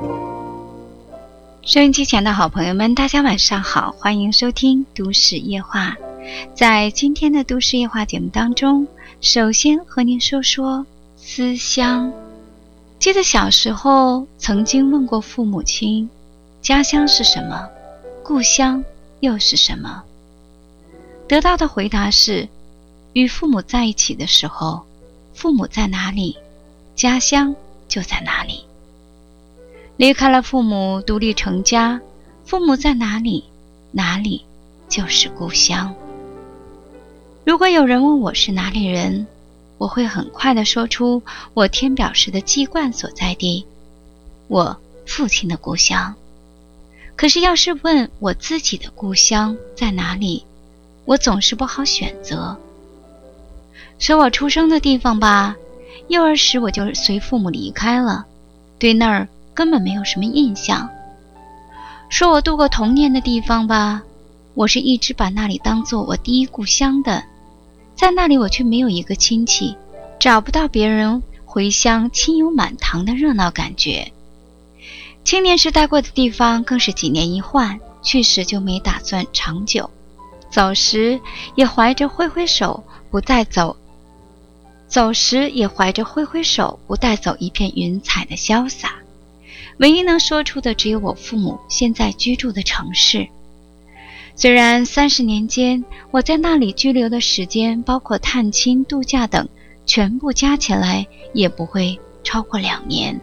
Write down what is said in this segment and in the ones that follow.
收音机前的好朋友们，大家晚上好，欢迎收听都市夜话。在今天的都市夜话节目当中，首先和您说说思乡。记得小时候曾经问过父母亲，家乡是什么？故乡又是什么？得到的回答是，与父母在一起的时候，父母在哪里，家乡就在哪里。离开了父母，独立成家，父母在哪里，哪里就是故乡。如果有人问我是哪里人，我会很快地说出我填表时的籍贯所在地，我父亲的故乡。可是要是问我自己的故乡在哪里，我总是不好选择。说我出生的地方吧，幼儿时我就随父母离开了，对那儿根本没有什么印象。说我度过童年的地方吧，我是一直把那里当作我第一故乡的，在那里我却没有一个亲戚，找不到别人回乡亲友满堂的热闹感觉。青年时待过的地方更是几年一换，去时就没打算长久，走时也怀着挥挥手不带走不带走一片云彩的潇洒。唯一能说出的只有我父母现在居住的城市。虽然30年间我在那里居留的时间，包括探亲、度假等，全部加起来也不会超过2年。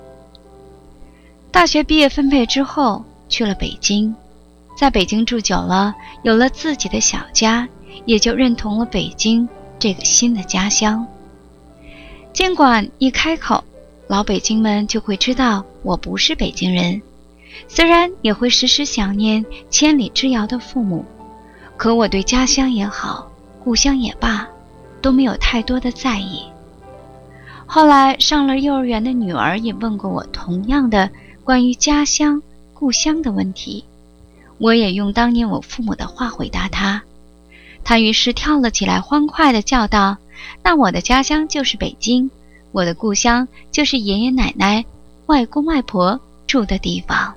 大学毕业分配之后去了北京，在北京住久了，有了自己的小家，也就认同了北京这个新的家乡。尽管一开口，老北京们就会知道我不是北京人，虽然也会时时想念千里之遥的父母，可我对家乡也好，故乡也罢，都没有太多的在意。后来上了幼儿园的女儿也问过我同样的关于家乡、故乡的问题，我也用当年我父母的话回答她。她于是跳了起来，欢快地叫道：那我的家乡就是北京，我的故乡就是爷爷奶奶、外公外婆住的地方。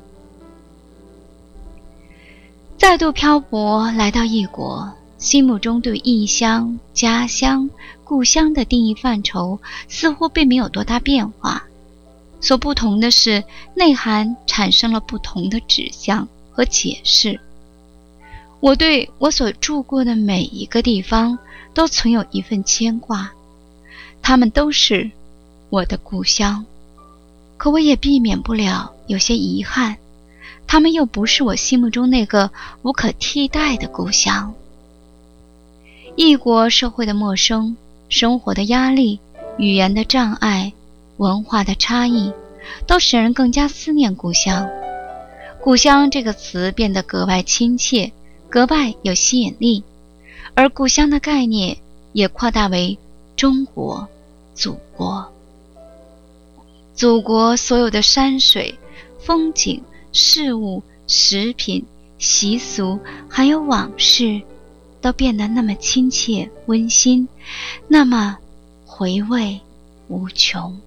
再度漂泊来到异国，心目中对异乡、家乡、故乡的定义范畴似乎并没有多大变化，所不同的是内涵产生了不同的指向和解释。我对我所住过的每一个地方都存有一份牵挂，它们都是我的故乡，可我也避免不了有些遗憾，他们又不是我心目中那个无可替代的故乡。异国社会的陌生，生活的压力，语言的障碍，文化的差异，都使人更加思念故乡。故乡这个词变得格外亲切，格外有吸引力，而故乡的概念也扩大为中国、祖国。祖国所有的山水、风景、事物、食品、习俗，还有往事，都变得那么亲切温馨，那么回味无穷。